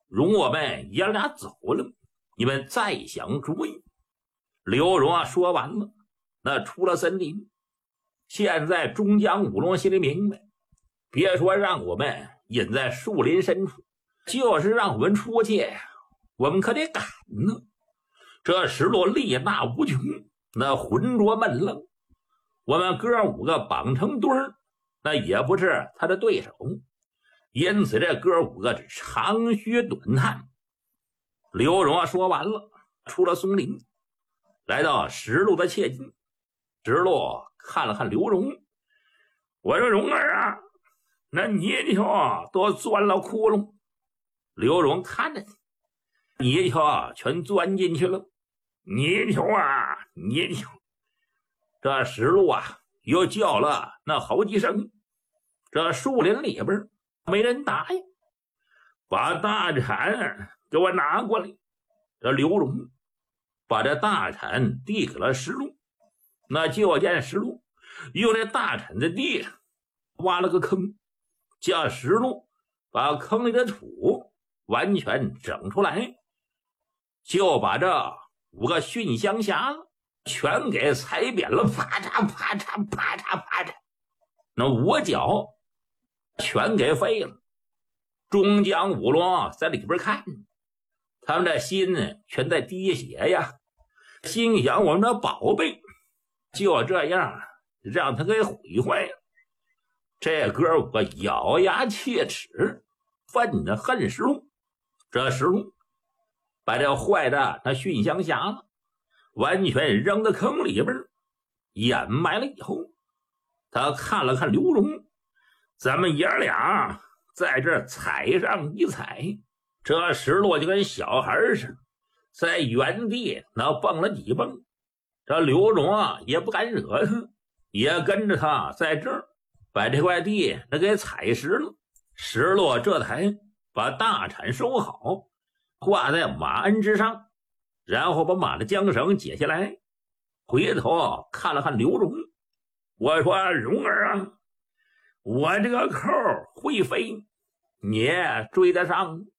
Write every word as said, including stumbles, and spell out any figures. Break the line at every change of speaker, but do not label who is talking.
容我们爷俩走了，你们再想主意。刘荣啊说完了，那出了森林。现在中将五龙心里明白，别说让我们隐在树林深处，就是让我们出去，我们可得赶呢。这石路力大无穷，那浑浊闷冷，我们哥五个绑成堆儿，那也不是他的对手。因此这哥五个是长吁短叹。刘荣啊说完了，出了松林，来到石路的切近。石路看了看刘荣，我说荣儿啊，那泥鳅都钻了窟窿。刘荣看着你，泥鳅全钻进去了。泥鳅啊，泥鳅！这石路啊又叫了那好几声。这树林里边没人答应，把大铲给我拿过来。这刘荣把这大铲递给了石路，那就见石路用这大铲子地挖了个坑，叫石路把坑里的土完全整出来，就把这五个熏香匣子全给踩扁了，啪嚓啪嚓啪嚓啪嚓，那五个脚全给废了。中将五龙在里边看，他们的心全在滴血呀，心想我们的宝贝就这样让他给毁坏了。这哥五个咬牙切齿，愤的恨石路。这石路把这坏的那熏香匣子完全扔到坑里边掩埋了以后，他看了看刘荣，咱们爷俩在这踩上一踩。这石路就跟小孩似的，在原地那蹦了几蹦。这刘荣啊也不敢惹他，也跟着他在这儿把这块地那给踩实了。石路这才把大铲收好，挂在马鞍之上，然后把马的缰绳解下来，回头看了看刘荣，我说荣儿啊，我这个扣会飞，你追得上。